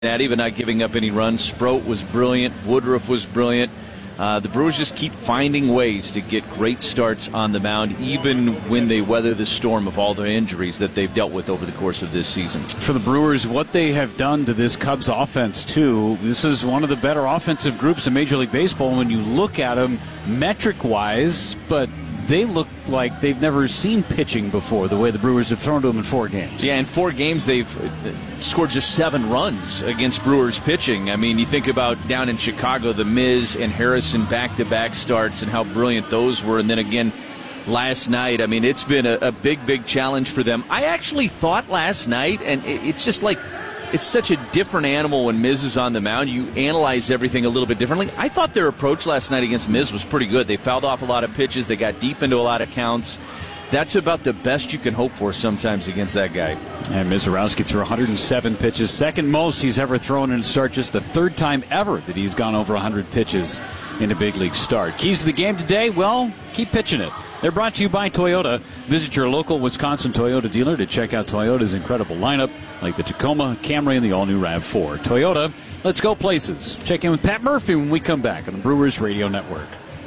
Even not giving up any runs. Sproat was brilliant. Woodruff was brilliant. The Brewers just keep finding ways to get great starts on the mound, even when they weather the storm of all the injuries that they've dealt with over the course of this season. For the Brewers, what they have done to this Cubs offense, too, this is one of the better offensive groups in Major League Baseball when you look at them metric-wise, but they look like they've never seen pitching before, the way the Brewers have thrown to them in 4 games. Yeah, in 4 games they've scored just 7 runs against Brewers pitching. I mean, you think about down in Chicago, the Miz and Harrison back-to-back starts and how brilliant those were. And then again last night, I mean, it's been a big challenge for them. I actually thought last night, and it's just like, it's such a different animal when Miz is on the mound. You analyze everything a little bit differently. I thought their approach last night against Miz was pretty good. They fouled off a lot of pitches. They got deep into a lot of counts. That's about the best you can hope for sometimes against that guy. And Mizorowski threw 107 pitches, second most he's ever thrown in a start, just the 3rd time ever that he's gone over 100 pitches in a big league start. Keys to the game today, well, keep pitching it. They're brought to you by Toyota. Visit your local Wisconsin Toyota dealer to check out Toyota's incredible lineup, like the Tacoma, Camry, and the all-new RAV4. Toyota, let's go places. Check in with Pat Murphy when we come back on the Brewers Radio Network.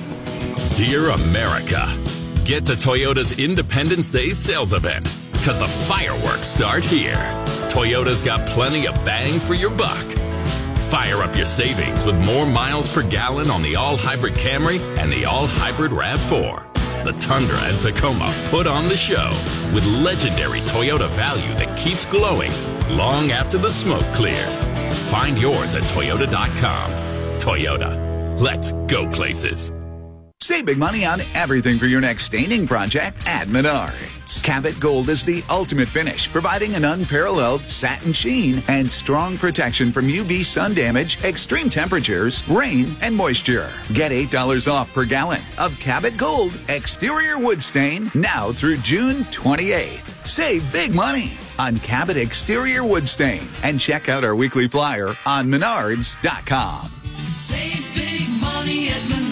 Dear America, get to Toyota's Independence Day sales event, because the fireworks start here. Toyota's got plenty of bang for your buck. Fire up your savings with more miles per gallon on the all-hybrid Camry and the all-hybrid RAV4. The Tundra and Tacoma put on the show with legendary Toyota value that keeps glowing long after the smoke clears. Find yours at Toyota.com. Toyota, let's go places. Save big money on everything for your next staining project at Menards. Cabot Gold is the ultimate finish, providing an unparalleled satin sheen and strong protection from UV sun damage, extreme temperatures, rain, and moisture. Get $8 off per gallon of Cabot Gold exterior wood stain now through June 28th. Save big money on Cabot exterior wood stain and check out our weekly flyer on Menards.com. Save big money at Menards.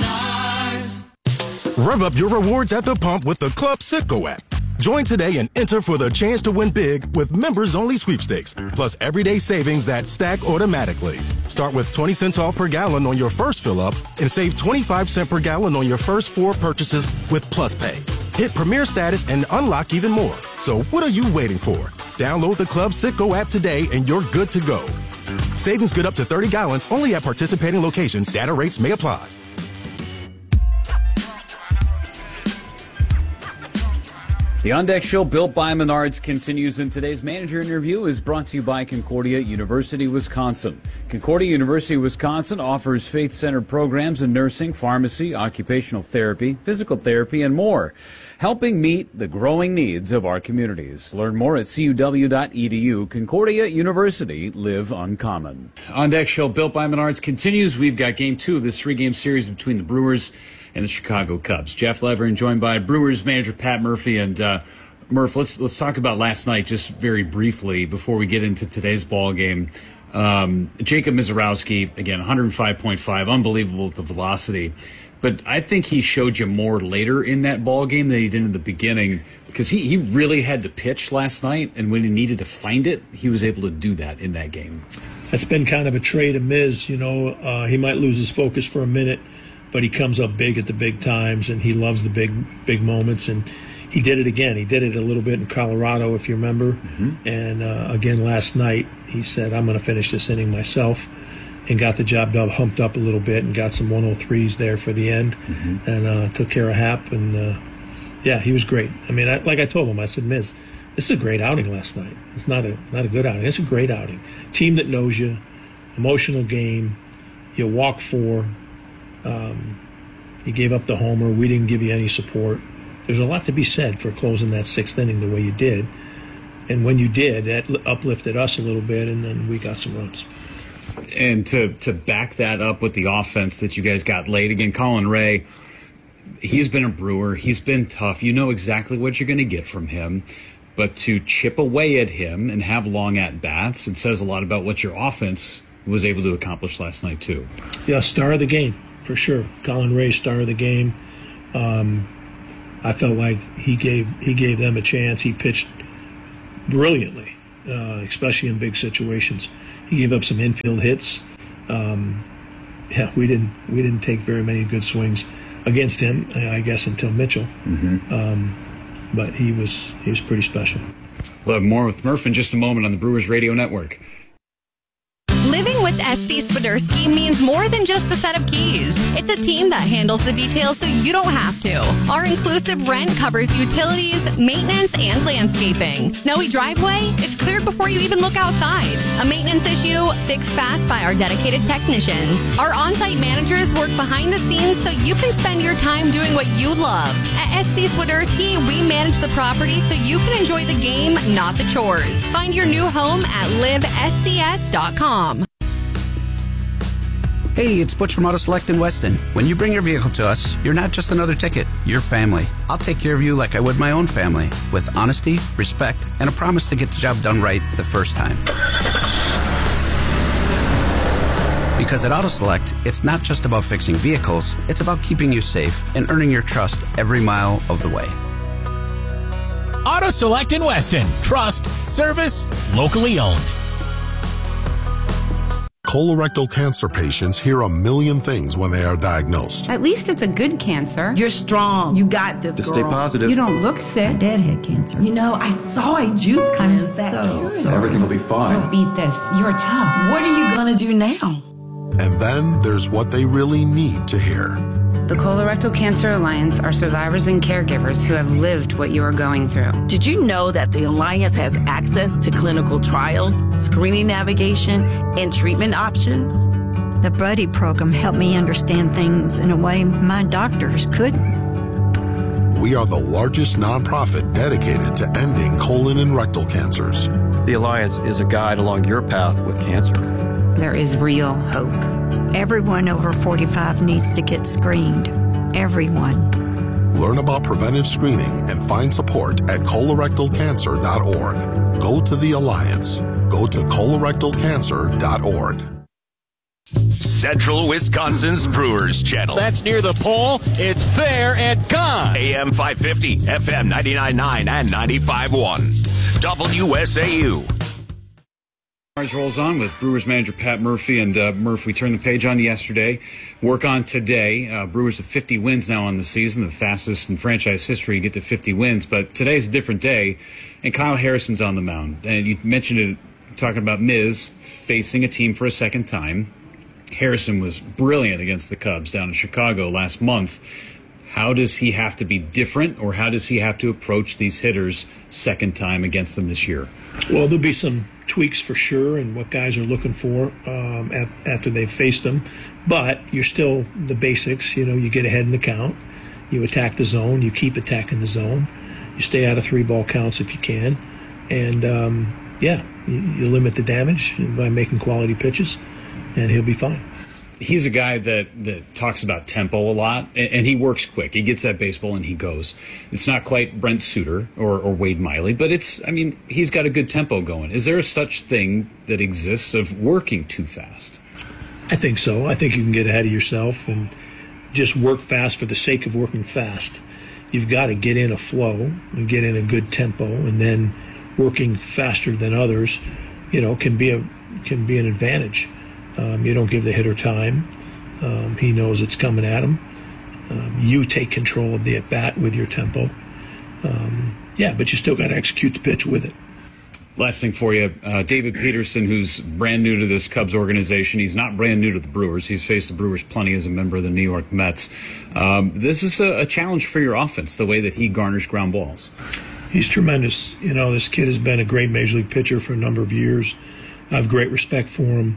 Rev up your rewards at the pump with the Club Citgo app. Join today and enter for the chance to win big with members-only sweepstakes, plus everyday savings that stack automatically. Start with 20 cents off per gallon on your first fill-up and save 25 cents per gallon on your first 4 purchases with Plus Pay. Hit Premier status and unlock even more. So what are you waiting for? Download the Club Citgo app today and you're good to go. Savings good up to 30 gallons only at participating locations. Data rates may apply. The On Deck Show, built by Menards, continues, and today's manager interview is brought to you by Concordia University, Wisconsin. Concordia University, Wisconsin offers faith-centered programs in nursing, pharmacy, occupational therapy, physical therapy, and more, helping meet the growing needs of our communities. Learn more at cuw.edu. Concordia University, live uncommon. On Deck Show, built by Menards, continues. We've got Game 2 of this 3-game series between the Brewers and the Chicago Cubs. Jeff Levering joined by Brewers manager Pat Murphy. And Murph, let's talk about last night just very briefly before we get into today's ball game. Jacob Mizorowski, again, 105.5, unbelievable with the velocity. But I think he showed you more later in that ball game than he did in the beginning, because he really had to pitch last night, and when he needed to find it, he was able to do that in that game. That's been kind of a trait of Miz. You know, he might lose his focus for a minute, but he comes up big at the big times, and he loves the big moments. And he did it again. He did it a little bit in Colorado, if you remember. Mm-hmm. And again last night, he said, I'm going to finish this inning myself, and got the job done, humped up a little bit, and got some 103s there for the end, mm-hmm. and took care of Hap. And, yeah, he was great. I mean, like I told him, I said, Miz, this is a great outing last night. It's not a good outing. It's a great outing. Team that knows you, emotional game, you walk 4. You gave up the homer. We didn't give you any support. There's a lot to be said for closing that 6th inning the way you did. And when you did, that uplifted us a little bit, and then we got some runs. And to back that up with the offense that you guys got late, again, Colin Ray, he's been a Brewer. He's been tough. You know exactly what you're going to get from him. But to chip away at him and have long at-bats, it says a lot about what your offense was able to accomplish last night, too. Yeah, star of the game. For sure. Colin Ray, star of the game. I felt like he gave them a chance. He pitched brilliantly, especially in big situations. He gave up some infield hits. We didn't take very many good swings against him, I guess, until Mitchell. But he was pretty special. We'll have more with Murph in just a moment on the Brewers Radio Network. Living with SC Swiderski means more than just a set of keys. It's a team that handles the details so you don't have to. Our inclusive rent covers utilities, maintenance, and landscaping. Snowy driveway? It's cleared before you even look outside. A maintenance issue? Fixed fast by our dedicated technicians. Our on-site managers work behind the scenes so you can spend your time doing what you love. At SC Swiderski, we manage the property so you can enjoy the game, not the chores. Find your new home at livescs.com. Hey, it's Butch from Auto Select in Weston. When you bring your vehicle to us, you're not just another ticket, you're family. I'll take care of you like I would my own family, with honesty, respect, and a promise to get the job done right the first time. Because at Auto Select, it's not just about fixing vehicles, it's about keeping you safe and earning your trust every mile of the way. Auto Select in Weston. Trust, service, locally owned. Colorectal cancer patients hear a million things when they are diagnosed. At least it's a good cancer. You're strong. You got this, girl. Stay positive. You don't look sick. Dad had cancer. You know, I saw a juice cleanse. So everything will be fine. You'll beat this. You're tough. What are you going to do now? And then there's what they really need to hear. The Colorectal Cancer Alliance are survivors and caregivers who have lived what you are going through. Did you know that the Alliance has access to clinical trials, screening navigation, and treatment options? The Buddy program helped me understand things in a way my doctors couldn't. We are the largest nonprofit dedicated to ending colon and rectal cancers. The Alliance is a guide along your path with cancer. There is real hope. Everyone over 45 needs to get screened. Everyone. Learn about preventive screening and find support at colorectalcancer.org. Go to the Alliance. Go to colorectalcancer.org. Central Wisconsin's Brewers Channel. That's near the pole. It's fair and gone. AM 550, FM 99.9 and 95.1. WSAU. Ours rolls on with Brewers manager Pat Murphy. And Murph, we turned the page on yesterday, work on today. Brewers have 50 wins now on the season, the fastest in franchise history to get to 50 wins. But today's a different day, and Kyle Harrison's on the mound. And you mentioned it, talking about Miz facing a team for a second time. Harrison was brilliant against the Cubs down in Chicago last month. How does he have to be different, or how does he have to approach these hitters second time against them this year? Well, there'll be some tweaks for sure and what guys are looking for after they've faced them. But you're still the basics. You know, you get ahead in the count. You attack the zone. You keep attacking the zone. You stay out of 3-ball counts if you can. And, you limit the damage by making quality pitches, and he'll be fine. He's a guy that talks about tempo a lot, and he works quick. He gets that baseball and he goes. It's not quite Brent Suter or Wade Miley, but he's got a good tempo going. Is there such thing that exists of working too fast? I think so. I think you can get ahead of yourself and just work fast for the sake of working fast. You've got to get in a flow and get in a good tempo, and then working faster than others, can be an advantage. You don't give the hitter time. He knows it's coming at him. You take control of the at-bat with your tempo. But you still got to execute the pitch with it. Last thing for you, David Peterson, who's brand new to this Cubs organization. He's not brand new to the Brewers. He's faced the Brewers plenty as a member of the New York Mets. This is a challenge for your offense, the way that he garners ground balls. He's tremendous. This kid has been a great Major League pitcher for a number of years. I have great respect for him.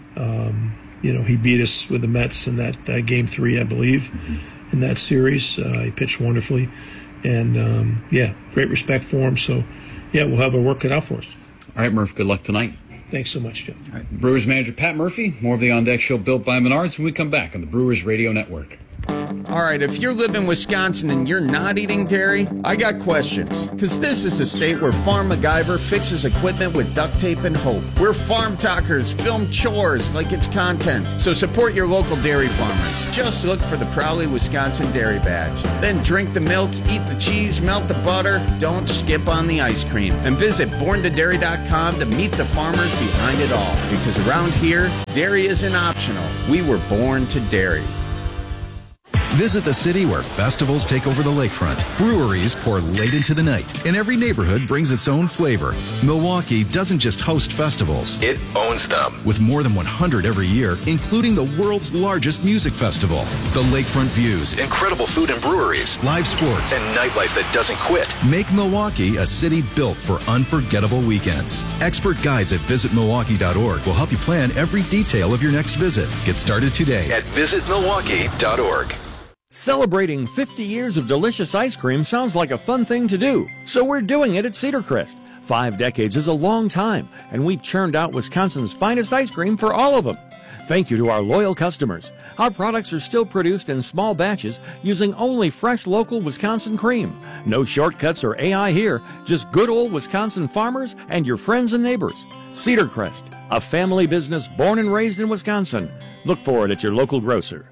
He beat us with the Mets in that Game 3, I believe, in that series. He pitched wonderfully. And, great respect for him. So, we'll have our work cut out for us. All right, Murph, good luck tonight. Thanks so much, Jeff. All right. Brewers manager Pat Murphy, more of the On Deck Show built by Menards when we come back on the Brewers Radio Network. All right, if you live in Wisconsin and you're not eating dairy, I got questions. Because this is a state where Farm MacGyver fixes equipment with duct tape and hope. Where farm talkers film chores like it's content. So support your local dairy farmers. Just look for the Proudly Wisconsin Dairy Badge. Then drink the milk, eat the cheese, melt the butter. Don't skip on the ice cream. And visit borntodairy.com to meet the farmers behind it all. Because around here, dairy isn't optional. We were born to dairy. Visit the city where festivals take over the lakefront. Breweries pour late into the night, and every neighborhood brings its own flavor. Milwaukee doesn't just host festivals. It owns them. With more than 100 every year, including the world's largest music festival. The lakefront views, Incredible food and breweries, live sports, and nightlife that doesn't quit. make Milwaukee a city built for unforgettable weekends. Expert guides at visitmilwaukee.org will help you plan every detail of your next visit. Get started today At visitmilwaukee.org. Celebrating 50 years of delicious ice cream sounds like a fun thing to do, so we're doing it at Cedar Crest. 5 decades is a long time, and we've churned out Wisconsin's finest ice cream for all of them. Thank you to our loyal customers. Our products are still produced in small batches using only fresh local Wisconsin cream. No shortcuts or AI here, just good old Wisconsin farmers and your friends and neighbors. Cedar Crest, a family business born and raised in Wisconsin. Look for it at your local grocer.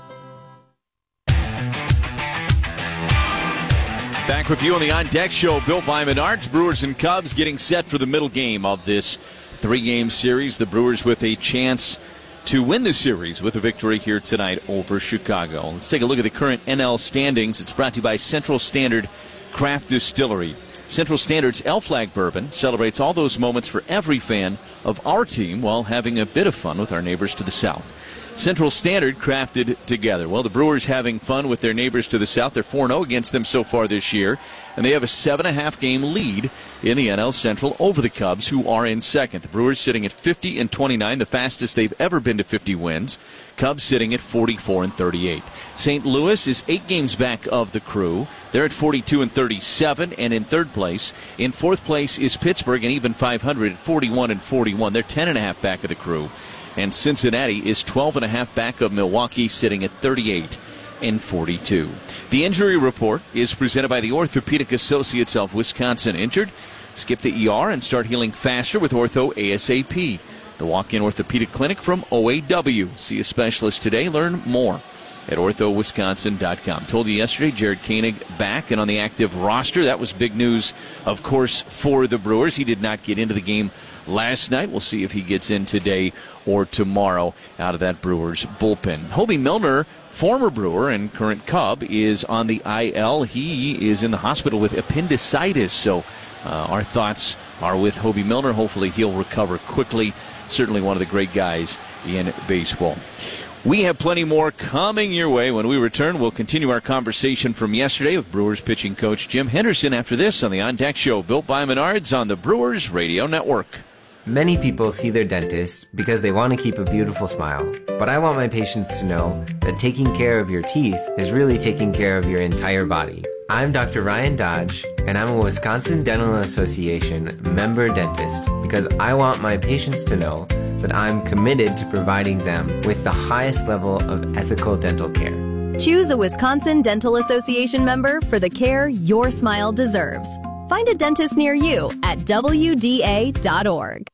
Back with you on the On Deck Show, built by Menards. Brewers and Cubs getting set for the middle game of this 3-game series. The Brewers with a chance to win the series with a victory here tonight over Chicago. Let's take a look at the current NL standings. It's brought to you by Central Standard Craft Distillery. Central Standard's Elf Flag Bourbon celebrates all those moments for every fan of our team while having a bit of fun with our neighbors to the south. Central Standard crafted together. Well, the Brewers having fun with their neighbors to the south. They're 4-0 against them so far this year, and they have a 7.5-game lead in the NL Central over the Cubs, who are in second. The Brewers sitting at 50-29, the fastest they've ever been to 50 wins. Cubs sitting at 44-38. St. Louis is 8 games back of the Crew. They're at 42-37 and in third place. In fourth place is Pittsburgh, and even 500 at 41-41. They're 10.5 back of the Crew. And Cincinnati is 12.5 back of Milwaukee, sitting at 38-42. The injury report is presented by the Orthopedic Associates of Wisconsin. Injured? Skip the ER and start healing faster with Ortho ASAP. The walk-in orthopedic clinic from OAW. See a specialist today. Learn more at orthowisconsin.com. Told you yesterday, Jared Koenig back and on the active roster. That was big news, of course, for the Brewers. He did not get into the game last night. We'll see if he gets in today or tomorrow out of that Brewers bullpen. Hobie Milner, former Brewer and current Cub, is on the IL. He is in the hospital with appendicitis, so our thoughts are with Hobie Milner. Hopefully he'll recover quickly. Certainly one of the great guys in baseball. We have plenty more coming your way. When we return, we'll continue our conversation from yesterday with Brewers pitching coach Jim Henderson after this on the On Deck Show, built by Menards on the Brewers Radio Network. Many people see their dentist because they want to keep a beautiful smile. But I want my patients to know that taking care of your teeth is really taking care of your entire body. I'm Dr. Ryan Dodge, and I'm a Wisconsin Dental Association member dentist because I want my patients to know that I'm committed to providing them with the highest level of ethical dental care. Choose a Wisconsin Dental Association member for the care your smile deserves. Find a dentist near you at WDA.org.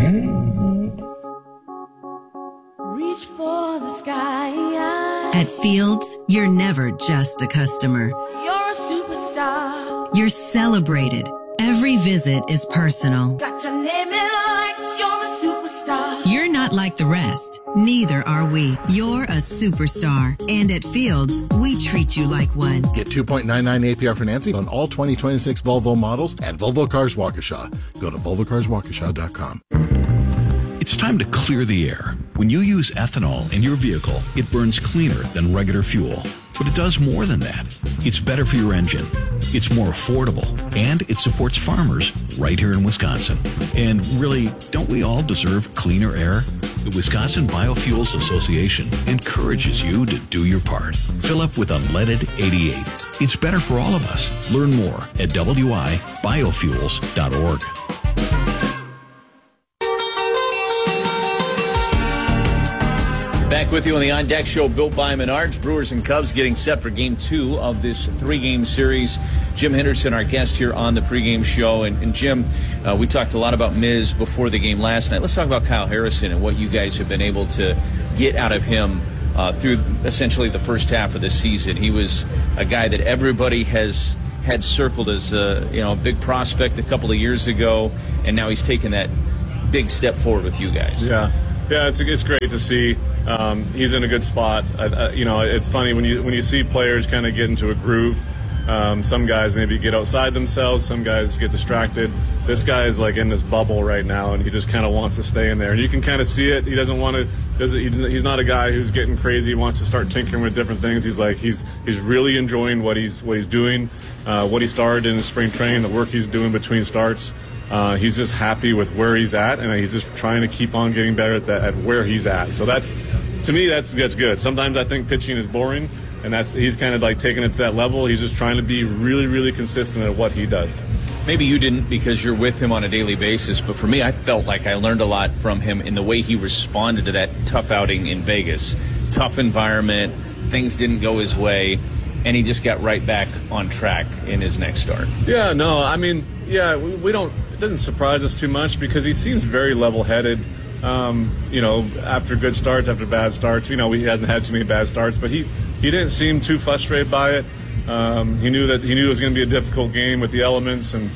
Reach for the sky. At Fields, you're never just a customer. You're a superstar. You're celebrated. Every visit is personal. Got your name in lights. You're a superstar. You're not like the rest. Neither are we. You're a superstar. And at Fields, we treat you like one. Get 2.99 APR financing on all 2026 Volvo models at Volvo Cars Waukesha. Go to volvocarswaukesha.com. It's time to clear the air. When you use ethanol in your vehicle, it burns cleaner than regular fuel. But it does more than that. It's better for your engine. It's more affordable. And it supports farmers right here in Wisconsin. And really, don't we all deserve cleaner air? The Wisconsin Biofuels Association encourages you to do your part. Fill up with unleaded 88. It's better for all of us. Learn more at wibiofuels.org. Back with you on the On Deck Show, built by Menards. Brewers and Cubs getting set for Game 2 of this 3-game series. Jim Henderson, our guest here on the pregame show. And Jim, we talked a lot about Miz before the game last night. Let's talk about Kyle Harrison and what you guys have been able to get out of him through essentially the first half of the season. He was a guy that everybody has had circled as a big prospect a couple of years ago, and now he's taken that big step forward with you guys. Yeah, it's great to see. He's in a good spot. It's funny when you see players kind of get into a groove. Some guys maybe get outside themselves. Some guys get distracted. This guy is like in this bubble right now, and he just kind of wants to stay in there. And you can kind of see it. He doesn't want to. He's not a guy who's getting crazy. He wants to start tinkering with different things. He's really enjoying what he's doing. What he started in spring training, the work he's doing between starts. He's just happy with where he's at, and he's just trying to keep on getting better at where he's at. So to me, that's good. Sometimes I think pitching is boring, and he's kind of like taking it to that level. He's just trying to be really, really consistent at what he does. Maybe you didn't because you're with him on a daily basis, but for me, I felt like I learned a lot from him in the way he responded to that tough outing in Vegas. Tough environment, things didn't go his way, and he just got right back on track in his next start. Yeah, no, I mean, we don't. It doesn't surprise us too much because he seems very level-headed. After good starts, after bad starts, he hasn't had too many bad starts, but he didn't seem too frustrated by it. He knew it was going to be a difficult game with the elements, and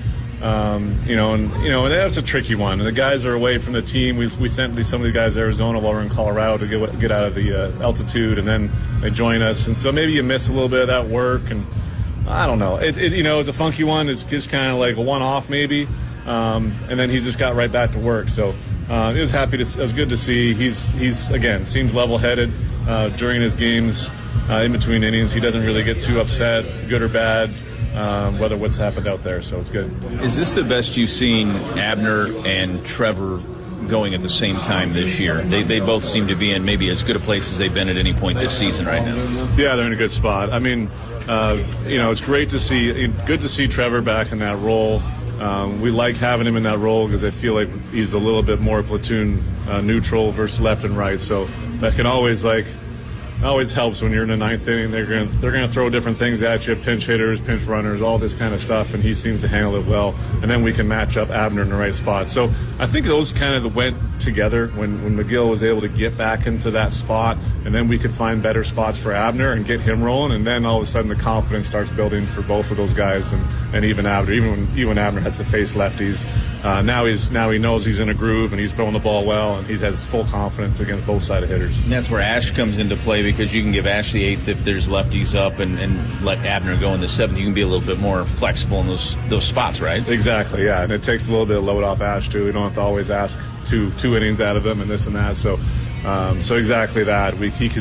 that's a tricky one. And the guys are away from the team. We sent some of the guys to Arizona while we're in Colorado to get out of the altitude, and then they join us. And so maybe you miss a little bit of that work, and I don't know. It's a funky one. It's just kind of like a one-off maybe. And then he just got right back to work. So it was good to see. He's again seems level-headed during his games in between innings. He doesn't really get too upset, good or bad, whether what's happened out there. So it's good. Is this the best you've seen Abner and Trevor going at the same time this year? They both seem to be in maybe as good a place as they've been at any point this season right now. Yeah, they're in a good spot. I mean, it's good to see Trevor back in that role. We like having him in that role because I feel like he's a little bit more platoon neutral versus left and right. So that can always helps when you're in the ninth inning. They're going to throw different things at you, pinch hitters, pinch runners, all this kind of stuff, and he seems to handle it well. And then we can match up Abner in the right spot. So I think those kind of went together when McGill was able to get back into that spot, and then we could find better spots for Abner and get him rolling. And then all of a sudden the confidence starts building for both of those guys, and even Abner. Even Abner has to face lefties. Now he knows he's in a groove and he's throwing the ball well, and he has full confidence against both side of hitters. And that's where Ash comes into play, because you can give Ash the 8th if there's lefties up, and let Abner go in the 7th. You can be a little bit more flexible in those spots, right? Exactly, yeah. And it takes a little bit of load off Ash too. We don't have to always ask two innings out of him and this and that. So exactly that.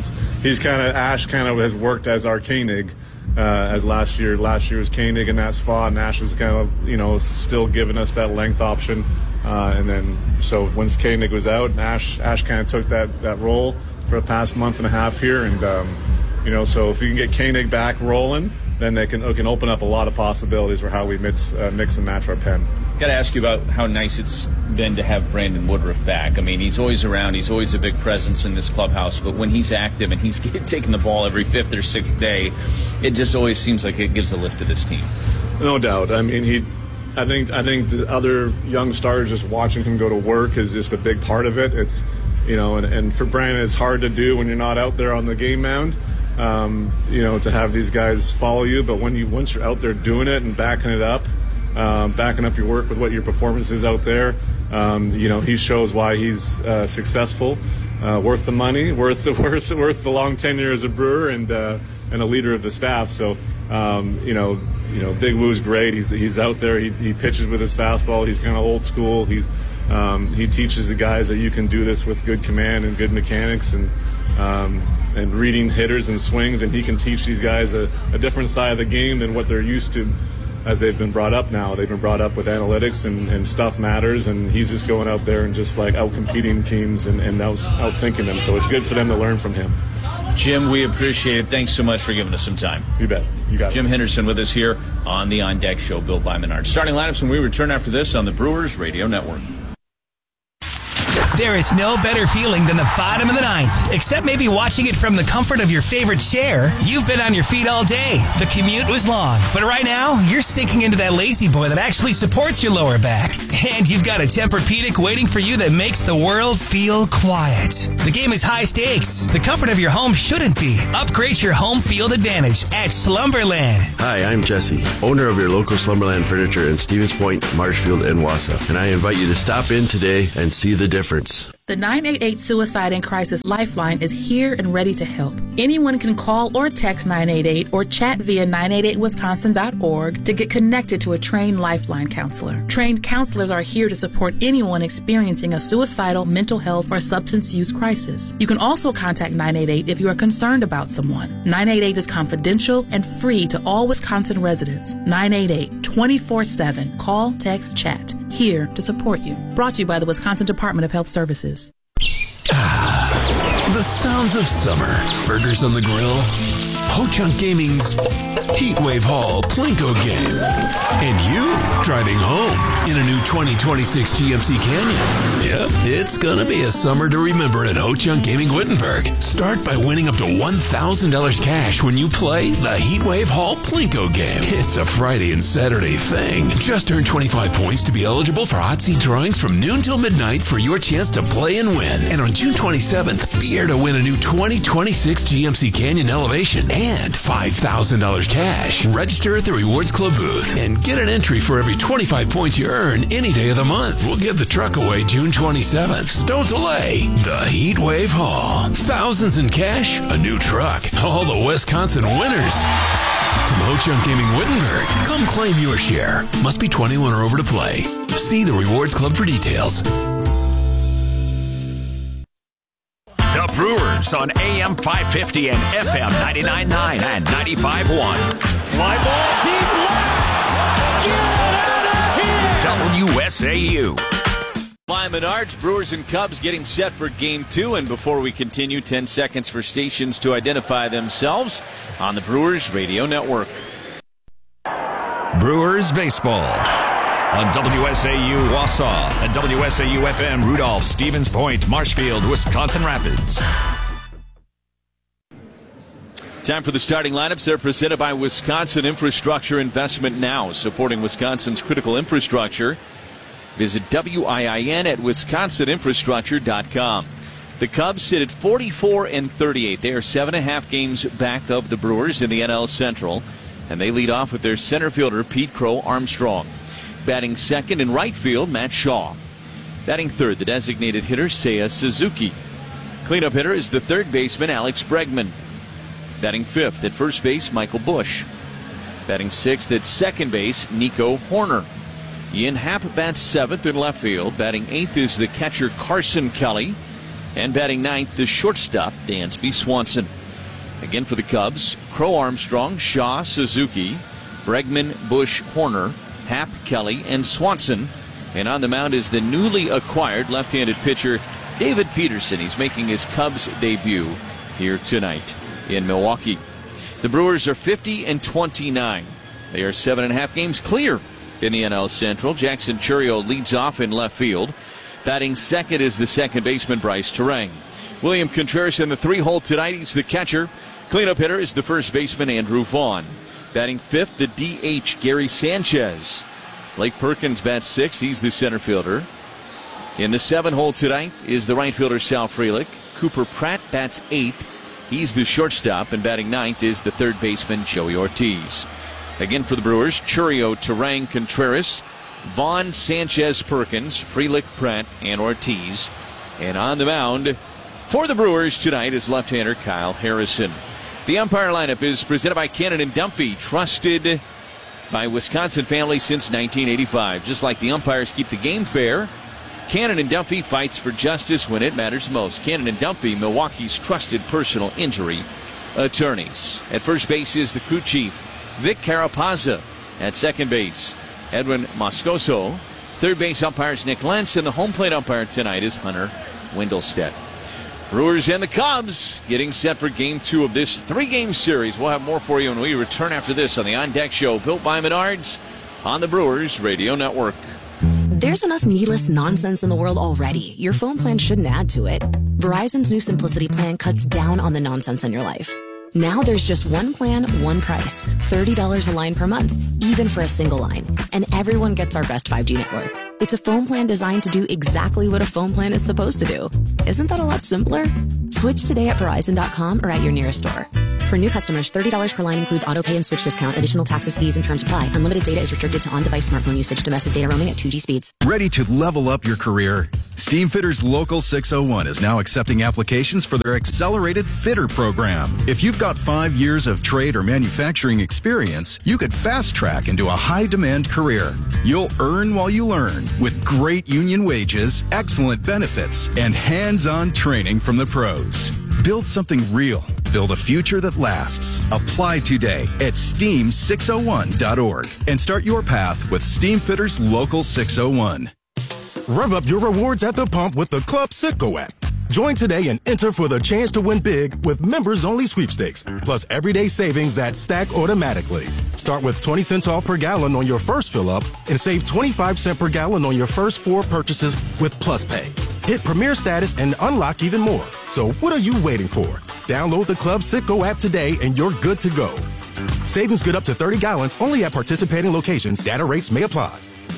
Ash kind of has worked as our Koenig. As last year was Koenig in that spot, and Ash was kind of still giving us that length option, and then so once Koenig was out, Ash kind of took that role for the past month and a half here, and so if you can get Koenig back rolling, then it can open up a lot of possibilities for how we mix and match our pen. Got to ask you about how nice it's been to have Brandon Woodruff back. I mean, he's always around. He's always a big presence in this clubhouse. But when he's active and he's taking the ball every 5th or 6th day, it just always seems like it gives a lift to this team. No doubt. I mean, I think the other young stars just watching him go to work is just a big part of it. It's and for Brandon, it's hard to do when you're not out there on the game mound. To have these guys follow you, but once you're out there doing it and backing up your work with what your performance is out there, he shows why he's successful, worth the money, worth the long tenure as a Brewer, and a leader of the staff. So Big Woo's great. He's out there. He pitches with his fastball. He's kind of old school. He teaches the guys that you can do this with good command and good mechanics and reading hitters and swings, and he can teach these guys a different side of the game than what they're used to as they've been brought up now. They've been brought up with analytics and stuff matters, and he's just going out there and just like out-competing teams and out-thinking them. So it's good for them to learn from him. Jim, we appreciate it. Thanks so much for giving us some time. You bet. You got it. Jim Henderson with us here on the On Deck Show, built by Menards. Starting lineups when we return after this on the Brewers Radio Network. There is no better feeling than the bottom of the ninth, except maybe watching it from the comfort of your favorite chair. You've been on your feet all day. The commute was long, but right now, you're sinking into that lazy boy that actually supports your lower back. And you've got a Tempur-Pedic waiting for you that makes the world feel quiet. The game is high stakes. The comfort of your home shouldn't be. Upgrade your home field advantage at Slumberland. Hi, I'm Jesse, owner of your local Slumberland Furniture in Stevens Point, Marshfield, and Wausau. And I invite you to stop in today and see the difference. The 988 Suicide and Crisis Lifeline is here and ready to help. Anyone can call or text 988 or chat via 988wisconsin.org to get connected to a trained Lifeline counselor. Trained counselors are here to support anyone experiencing a suicidal, mental health, or substance use crisis. You can also contact 988 if you are concerned about someone. 988 is confidential and free to all Wisconsin residents. 988 24/7. Call, text, chat. Here to support you. Brought to you by the Wisconsin Department of Health Services. The sounds of summer. Burgers on the grill. Ho-Chunk Gaming's Heatwave Hall Plinko game. And you driving home in a new 2026 GMC Canyon. Yep, it's gonna be a summer to remember at Ho-Chunk Gaming Wittenberg. Start by winning up to $1,000 cash when you play the Heatwave Hall Plinko game. It's a Friday and Saturday thing. Just earn 25 points to be eligible for hot seat drawings from noon till midnight for your chance to play and win. And on June 27th, be here to win a new 2026 GMC Canyon Elevation and $5,000 cash. Register at the Rewards Club booth and get an entry for every 25 points you earn any day of the month. We'll give the truck away June 27th. So don't delay. The Heatwave Hall. Thousands in cash, a new truck. All the Wisconsin winners. From Ho-Chunk Gaming Wittenberg, come claim your share. Must be 21 or over to play. See the Rewards Club for details. The Brewers on AM 550 and FM 99.9 and 95.1. Fly ball deep left. Get out of here. WSAU. By Menards, Brewers and Cubs getting set for Game 2. And before we continue, 10 seconds for stations to identify themselves on the Brewers Radio Network. Brewers Baseball on WSAU Wausau and WSAU FM Rudolph, Stevens Point, Marshfield, Wisconsin Rapids. Time for the starting lineups. They're presented by Wisconsin Infrastructure Investment Now, supporting Wisconsin's critical infrastructure. Visit WIIN at wisconsininfrastructure.com. The Cubs sit at 44-38. They are 7.5 games back of the Brewers in the NL Central, and they lead off with their center fielder, Pete Crow Armstrong. Batting second in right field, Matt Shaw. Batting third, the designated hitter, Seiya Suzuki. Cleanup hitter is the third baseman, Alex Bregman. Batting fifth at first base, Michael Busch. Batting sixth at second base, Nico Horner. Ian Happ bats seventh in left field. Batting eighth is the catcher, Carson Kelly. And batting ninth, the shortstop, Dansby Swanson. Again for the Cubs, Crow Armstrong, Shaw, Suzuki, Bregman, Busch, Horner, Happ, Kelly, and Swanson. And on the mound is the newly acquired left-handed pitcher, David Peterson. He's making his Cubs debut here tonight in Milwaukee. The Brewers are 50-29. They are 7.5 games clear in the NL Central. Jackson Chourio leads off in left field. Batting second is the second baseman, Bryce Terang. William Contreras in the 3-hole tonight. He's the catcher. Cleanup hitter is the first baseman, Andrew Vaughn. Batting fifth, the DH, Gary Sanchez. Blake Perkins bats sixth. He's the center fielder. In the 7-hole tonight is the right fielder, Sal Frelick. Cooper Pratt bats eighth. He's the shortstop. And batting ninth is the third baseman, Joey Ortiz. Again for the Brewers, Chourio, Terang, Contreras, Vaughn, Sanchez, Perkins, Frelick, Pratt, and Ortiz. And on the mound for the Brewers tonight is left-hander Kyle Harrison. The umpire lineup is presented by Cannon and Dumpy, trusted by Wisconsin families since 1985. Just like the umpires keep the game fair, Cannon and Dumpy fights for justice when it matters most. Cannon and Dumpy, Milwaukee's trusted personal injury attorneys. At first base is the crew chief, Vic Carapazza. At second base, Edwin Moscoso. Third base umpires Nick Lentz, and the home plate umpire tonight is Hunter Wendelstedt. Brewers and the Cubs getting set for Game 2 of this 3-game series. We'll have more for you when we return after this on the On Deck Show, built by Menards on the Brewers Radio Network. There's enough needless nonsense in the world already. Your phone plan shouldn't add to it. Verizon's new Simplicity plan cuts down on the nonsense in your life. Now there's just one plan, one price. $30 a line per month, even for a single line. And everyone gets our best 5G network. It's a phone plan designed to do exactly what a phone plan is supposed to do. Isn't that a lot simpler? Switch today at Verizon.com or at your nearest store. For new customers, $30 per line includes auto pay and switch discount. Additional taxes, fees, and terms apply. Unlimited data is restricted to on-device smartphone usage. Domestic data roaming at 2G speeds. Ready to level up your career? Steamfitters Local 601 is now accepting applications for their accelerated fitter program. If you've got 5 years of trade or manufacturing experience, you could fast track into a high-demand career. You'll earn while you learn with great union wages, excellent benefits, and hands-on training from the pros. Build something real. Build a future that lasts. Apply today at steam601.org and start your path with Steamfitters Local 601. Rev up your rewards at the pump with the Club Citgo app. Join today and enter for the chance to win big with members-only sweepstakes, plus everyday savings that stack automatically. Start with 20 cents off per gallon on your first fill-up and save 25 cents per gallon on your first 4 purchases with Plus Pay. Hit Premier status and unlock even more. So what are you waiting for? Download the Club Citgo app today and you're good to go. Savings good up to 30 gallons only at participating locations. Data rates may apply.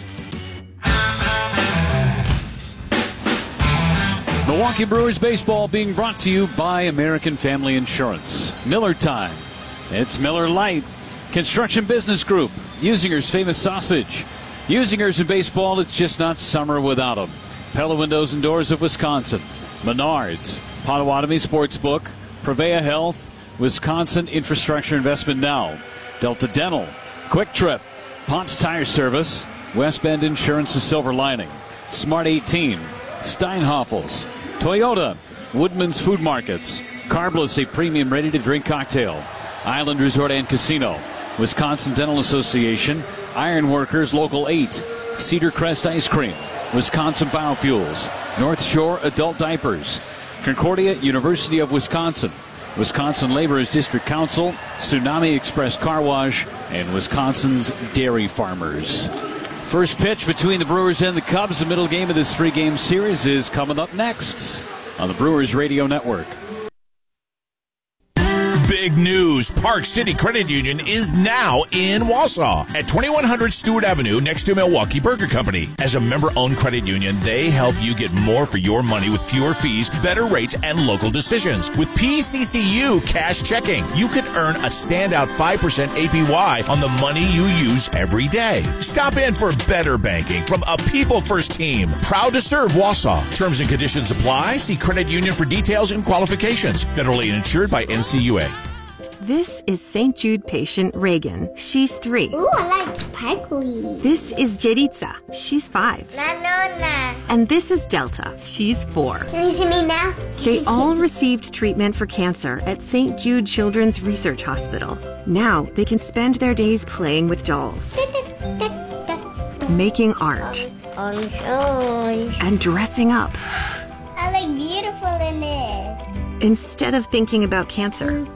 Milwaukee Brewers baseball being brought to you by American Family Insurance. Miller time. It's Miller Lite. Construction Business Group. Usinger's famous sausage. Usinger's in baseball, it's just not summer without them. Pella Windows and Doors of Wisconsin. Menards. Potawatomi Sportsbook. Prevea Health. Wisconsin Infrastructure Investment Now. Delta Dental. Quick Trip. Ponce Tire Service. West Bend Insurance's Silver Lining. Smart 18. Steinhoffels, Toyota, Woodman's Food Markets, Carbless, a premium ready-to-drink cocktail, Island Resort and Casino, Wisconsin Dental Association, Iron Workers Local 8, Cedar Crest Ice Cream, Wisconsin Biofuels, North Shore Adult Diapers, Concordia University of Wisconsin, Wisconsin Laborers District Council, Tsunami Express Car Wash, and Wisconsin's Dairy Farmers. First pitch between the Brewers and the Cubs, the middle game of this 3-game series, is coming up next on the Brewers Radio Network. Big news. Park City Credit Union is now in Wausau at 2100 Stewart Avenue next to Milwaukee Burger Company. As a member-owned credit union, they help you get more for your money with fewer fees, better rates, and local decisions. With PCCU Cash Checking, you could earn a standout 5% APY on the money you use every day. Stop in for better banking from a people-first team. Proud to serve Wausau. Terms and conditions apply. See Credit Union for details and qualifications. Federally insured by NCUA. This is St. Jude patient Reagan. She's 3. Ooh, I like sparkly. This is Jeritza. She's 5. Na. And this is Delta. She's 4. Can you see me now? They all received treatment for cancer at St. Jude Children's Research Hospital. Now they can spend their days playing with dolls, making art, and dressing up. I look beautiful in it. Instead of thinking about cancer.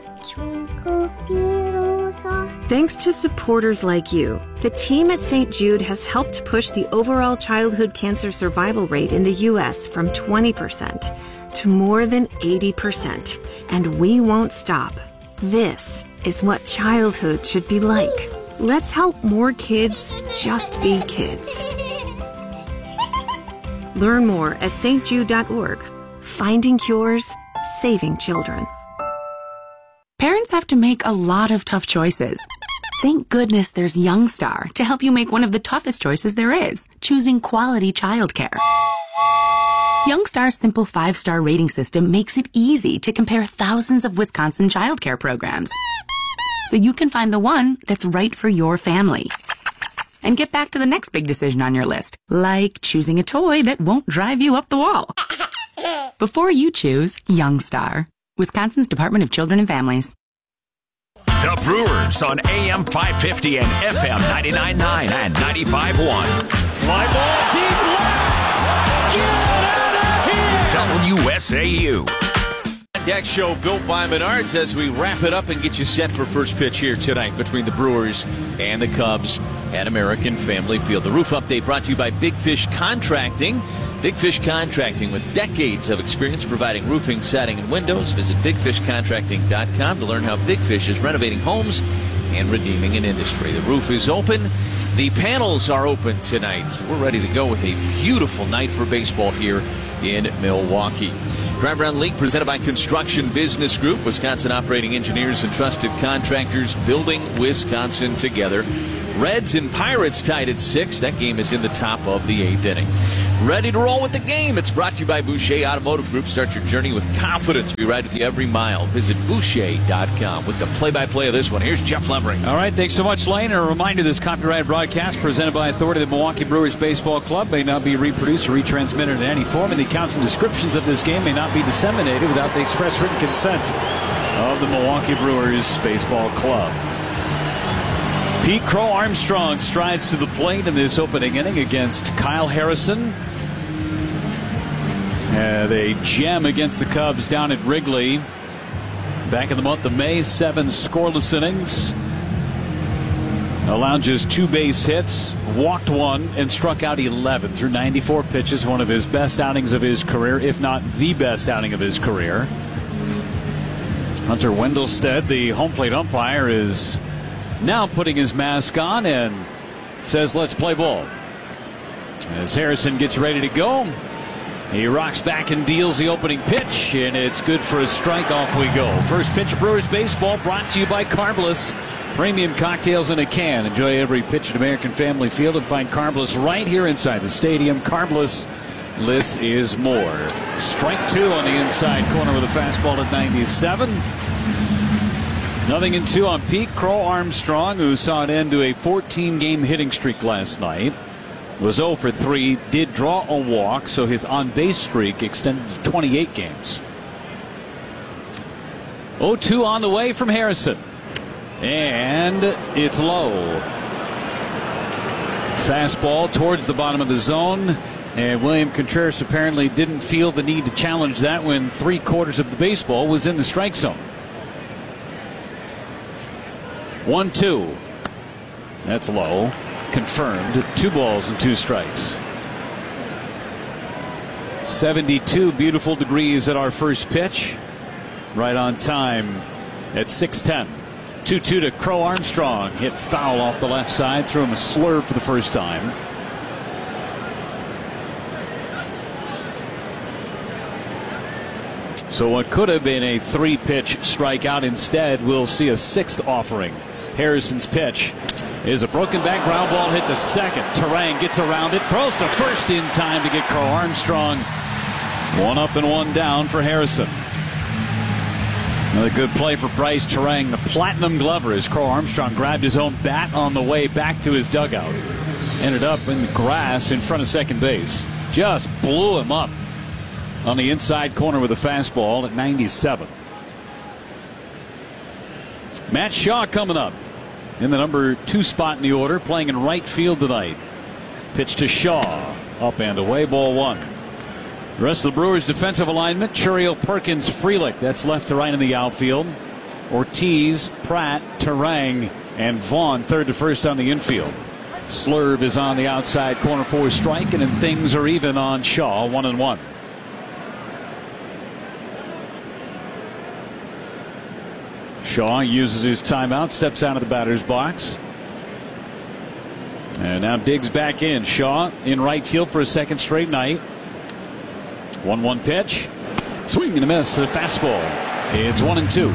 Thanks to supporters like you, the team at St. Jude has helped push the overall childhood cancer survival rate in the U.S. from 20% to more than 80%. And we won't stop. This is what childhood should be like. Let's help more kids just be kids. Learn more at stjude.org. Finding cures, saving children. Parents have to make a lot of tough choices. Thank goodness there's Youngstar to help you make one of the toughest choices there is, choosing quality childcare. Youngstar's simple 5-star rating system makes it easy to compare thousands of Wisconsin childcare programs, so you can find the one that's right for your family. And get back to the next big decision on your list, like choosing a toy that won't drive you up the wall. Before you choose Youngstar, Wisconsin's Department of Children and Families. The Brewers on AM 550 and FM 99.9 and 95.1. Fly ball deep left. Get out of here. WSAU. On-Deck Show built by Menards as we wrap it up and get you set for first pitch here tonight between the Brewers and the Cubs at American Family Field. The roof update brought to you by Big Fish Contracting. Big Fish Contracting, with decades of experience providing roofing, siding, and windows. Visit bigfishcontracting.com to learn how Big Fish is renovating homes and redeeming an industry. The roof is open. The panels are open tonight. We're ready to go with a beautiful night for baseball here in Milwaukee. Drive Around League presented by Construction Business Group, Wisconsin operating engineers and trusted contractors, building Wisconsin together. Reds and Pirates tied at 6. That game is in the top of the 8th inning. Ready to roll with the game. It's brought to you by Boucher Automotive Group. Start your journey with confidence. We ride with you every mile. Visit Boucher.com with the play-by-play of this one. Here's Jeff Levering. All right, thanks so much, Lane. And a reminder, this copyrighted broadcast presented by authority of the Milwaukee Brewers Baseball Club may not be reproduced or retransmitted in any form, and the accounts and descriptions of this game may not be disseminated without the express written consent of the Milwaukee Brewers Baseball Club. Pete Crow Armstrong strides to the plate in this opening inning against Kyle Harrison. They gem against the Cubs down at Wrigley back in the month of May. 7 scoreless innings. Allowed just 2 base hits, walked 1, and struck out 11 through 94 pitches. One of his best outings of his career, if not the best outing of his career. Hunter Wendelstedt, the home plate umpire, is now putting his mask on and says, let's play ball. As Harrison gets ready to go, he rocks back and deals the opening pitch, and it's good for a strike. Off we go. First pitch of Brewers baseball brought to you by Carbliss. Premium cocktails in a can. Enjoy every pitch at American Family Field and find Carbliss right here inside the stadium. Carbliss, less is more. Strike 2 on the inside corner with a fastball at 97. 0-2 on Pete Crow Armstrong, who saw an end to a 14-game hitting streak last night. Was 0 for 3, did draw a walk, so his on-base streak extended to 28 games. 0-2 on the way from Harrison. And it's low. Fastball towards the bottom of the zone. And William Contreras apparently didn't feel the need to challenge that when 3/4 of the baseball was in the strike zone. 1-2. That's low. Confirmed. 2 balls and 2 strikes. 72 beautiful degrees at our first pitch. Right on time at 6:10. 2-2 to Crow Armstrong. Hit foul off the left side. Threw him a slurve for the first time. So what could have been a 3-pitch strikeout, instead we'll see a 6th offering. Harrison's pitch is a broken back ground ball hit to second. Terang gets around it, throws to first in time to get Crow Armstrong. 1 up and 1 down for Harrison. Another good play for Bryce Terang, the platinum glover, as Crow Armstrong grabbed his own bat on the way back to his dugout. Ended up in the grass in front of second base. Just blew him up on the inside corner with a fastball at 97. Matt Shaw coming up in the number 2 spot in the order, playing in right field tonight. Pitch to Shaw, up and away, ball 1. The rest of the Brewers' defensive alignment: Churiel, Perkins, Frelick. That's left to right in the outfield. Ortiz, Pratt, Terang, and Vaughn third to first on the infield. Slurve is on the outside corner for a strike, and then things are even on Shaw, 1-1. Shaw uses his timeout, steps out of the batter's box. And now Diggs back in. Shaw in right field for a second straight night. 1-1 pitch. Swing and a miss. A fastball. It's 1-2.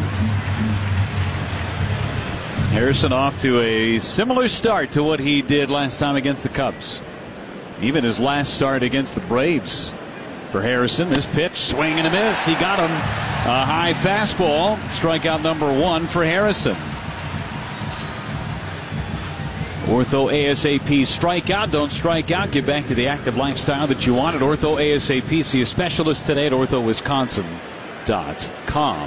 Harrison off to a similar start to what he did last time against the Cubs. Even his last start against the Braves. For Harrison, this pitch, swing and a miss. He got him. A high fastball. Strikeout number 1 for Harrison. Ortho ASAP strikeout. Don't strike out. Get back to the active lifestyle that you want at Ortho ASAP. See a specialist today at orthowisconsin.com.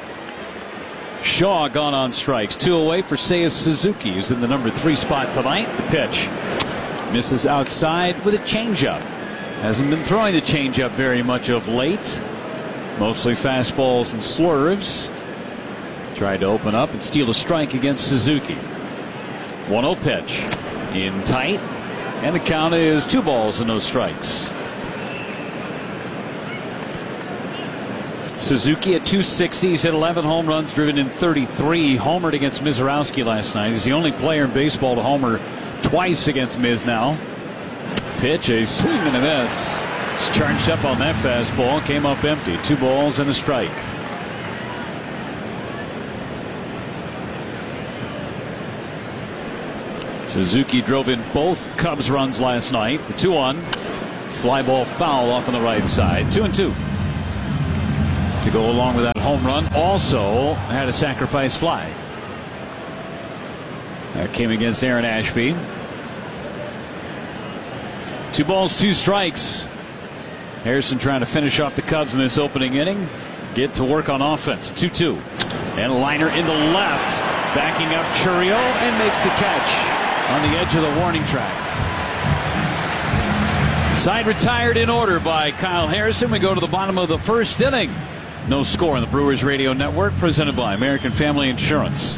Shaw gone on strikes. 2 away for Seiya Suzuki, who's in the number 3 spot tonight. The pitch misses outside with a changeup. Hasn't been throwing the changeup very much of late. Mostly fastballs and slurves. Tried to open up and steal a strike against Suzuki. 1-0 pitch. In tight. And the count is 2 balls and no strikes. Suzuki at 260. He's hit 11 home runs, driven in 33. Homered against Mizorowski last night. He's the only player in baseball to homer twice against Miz now. Pitch, a swing and a miss. He's charged up on that fastball. Came up empty. 2 balls and a strike. Suzuki drove in both Cubs runs last night. The 2-1. Fly ball foul off on the right side. 2-2. To go along with that home run, also had a sacrifice fly. That came against Aaron Ashby. 2 balls, 2 strikes. Harrison trying to finish off the Cubs in this opening inning. Get to work on offense. 2-2. And a liner in the left. Backing up Chourio and makes the catch on the edge of the warning track. Side retired in order by Kyle Harrison. We go to the bottom of the first inning. No score on the Brewers Radio Network, presented by American Family Insurance.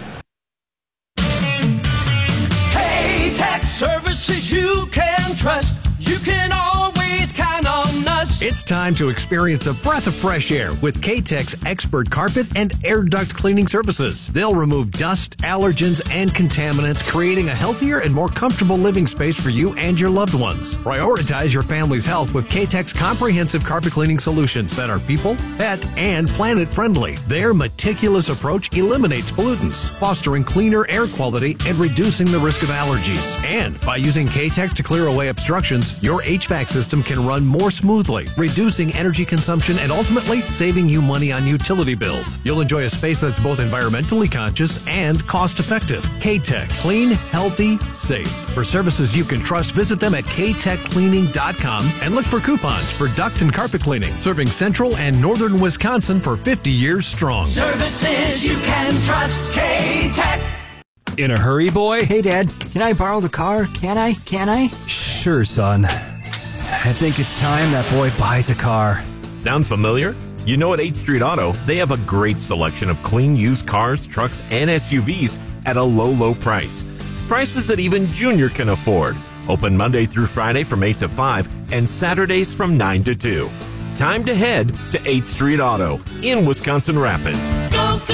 K-Tech services you can trust. You can always count on us. It's time to experience a breath of fresh air with K-Tech's expert carpet and air duct cleaning services. They'll remove dust, allergens, and contaminants, creating a healthier and more comfortable living space for you and your loved ones. Prioritize your family's health with K-Tech's comprehensive carpet cleaning solutions that are people, pet, and planet friendly. Their meticulous approach eliminates pollutants, fostering cleaner air quality and reducing the risk of allergies. And by using K-Tech to clear away obstructions, your HVAC system can run more smoothly, reducing energy consumption and ultimately saving you money on utility bills. You'll enjoy a space that's both environmentally conscious and cost-effective. K-Tech. Clean, healthy, safe. For services you can trust, visit them at ktechcleaning.com and look for coupons for duct and carpet cleaning, serving central and northern Wisconsin for 50 years strong. Services you can trust. K-Tech. In a hurry, boy? Hey, Dad. Can I borrow the car? Can I? Sure, son. I think it's time that boy buys a car. Sound familiar? You know, at 8th Street Auto, they have a great selection of clean used cars, trucks, and SUVs at a low price. Prices that even Junior can afford. Open Monday through Friday from 8 to 5 and Saturdays from 9 to 2. Time to head to 8th Street Auto in Wisconsin Rapids. Go